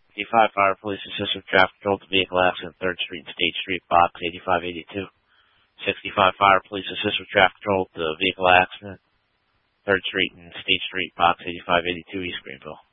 85 Fire Police assist with traffic control to vehicle accident, 3rd Street and State Street, box 8582. 65 Fire Police assist with traffic control to vehicle accident, 3rd Street and State Street, box 8582, East Greenville.